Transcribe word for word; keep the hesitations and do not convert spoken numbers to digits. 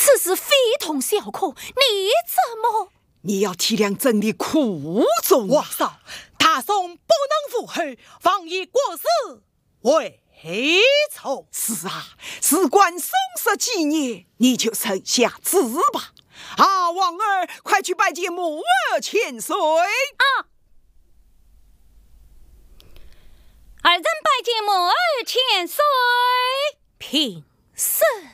此事非同小可，你怎么？ 你要体谅朕的苦衷。 王嫂，大宋不能负荷，防以国事为仇。 是啊，事关生死纪念，你就臣下旨吧。啊，王儿，快去拜见母儿千岁。 啊！儿臣拜见母儿千岁。平身。